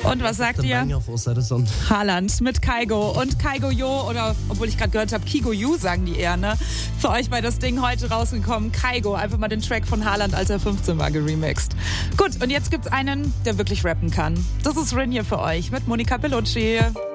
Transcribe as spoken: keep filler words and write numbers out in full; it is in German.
Und was sagt ihr? Haaland mit Kygo und Kygo Yo, oder obwohl ich gerade gehört habe, Kigo Yu sagen die eher, ne? Für euch bei das Ding heute rausgekommen, Kygo, einfach mal den Track von Haaland, als er fünfzehn war, geremixed. Gut, und jetzt gibt's einen, der wirklich rappen kann. Das ist Rin hier für euch mit Monica Bellucci.